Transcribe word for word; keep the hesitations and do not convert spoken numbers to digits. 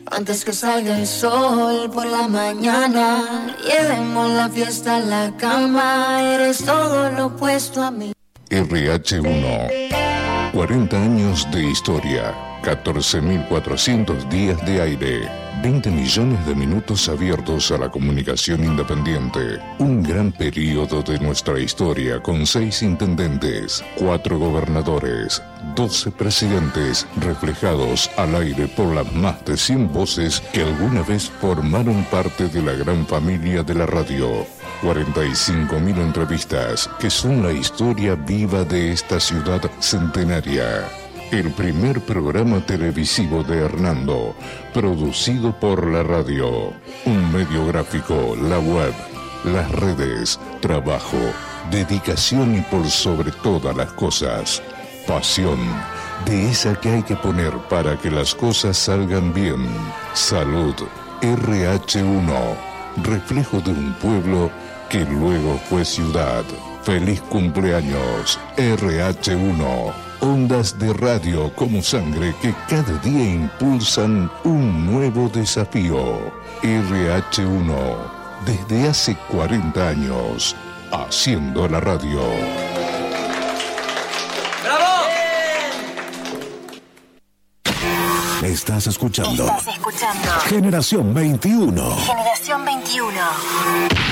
Antes que salga el sol por la mañana, llevemos la fiesta a la cama. Eres todo lo opuesto a mí. R H uno, cuarenta años de historia, catorce mil cuatrocientos días de aire, veinte millones de minutos abiertos a la comunicación independiente. Un gran periodo de nuestra historia con seis intendentes, cuatro gobernadores, doce presidentes, reflejados al aire por las más de cien voces que alguna vez formaron parte de la gran familia de la radio. cuarenta y cinco mil entrevistas que son la historia viva de esta ciudad centenaria. El primer programa televisivo de Hernando, producido por la radio. Un medio gráfico, la web, las redes, trabajo, dedicación y por sobre todas las cosas, pasión. De esa que hay que poner para que las cosas salgan bien. Salud. R H uno. Reflejo de un pueblo que luego fue ciudad. Feliz cumpleaños, R H uno. Ondas de radio como sangre que cada día impulsan un nuevo desafío. R H uno, desde hace cuarenta años, haciendo la radio. ¡Bravo! Estás escuchando. Estás escuchando. Generación veintiuno. Generación veintiuno.